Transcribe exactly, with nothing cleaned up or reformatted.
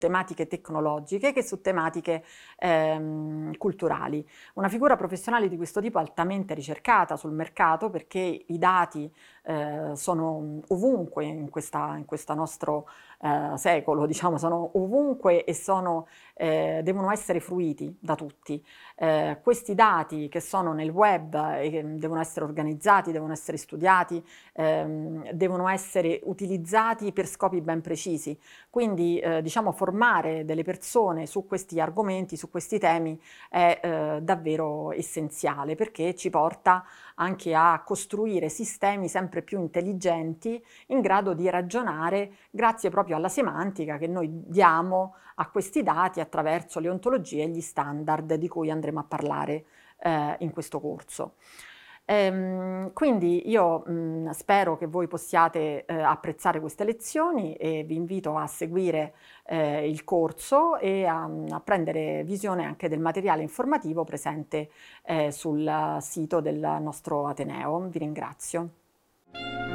tematiche tecnologiche che su tematiche ehm, culturali. Una figura professionale di questo tipo è altamente ricercata sul mercato perché i dati eh, sono ovunque in questa, in questo nostro eh, secolo, diciamo, sono ovunque e sono, eh, devono essere fruiti da tutti. Eh, questi dati che sono nel web e che devono essere organizzati, devono essere studiati, ehm, devono essere utilizzati per scopi ben precisi. Quindi eh, diciamo formare delle persone su questi argomenti, su questi temi è eh, davvero essenziale perché ci porta anche a costruire sistemi sempre più intelligenti in grado di ragionare grazie proprio alla semantica che noi diamo a questi dati attraverso le ontologie e gli standard di cui andremo a parlare eh, in questo corso. Ehm, quindi io mh, spero che voi possiate eh, apprezzare queste lezioni e vi invito a seguire eh, il corso e a, a prendere visione anche del materiale informativo presente eh, sul sito del nostro Ateneo. Vi ringrazio.